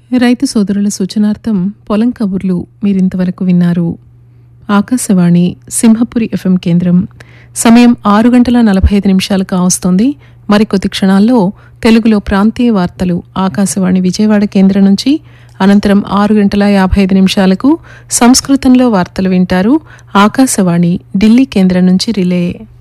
రైతు సోదరుల సూచనార్థం పొలం కబుర్లు మీరింతవరకు విన్నారు. ఆకాశవాణి సింహపురి ఎఫ్ఎం కేంద్రం. సమయం 6:45 కావస్తోంది. మరికొద్ది క్షణాల్లో తెలుగులో ప్రాంతీయ వార్తలు ఆకాశవాణి విజయవాడ కేంద్రం నుంచి, అనంతరం 6:55 సంస్కృతంలో వార్తలు వింటారు. ఆకాశవాణి ఢిల్లీ కేంద్రం నుంచి రిలే.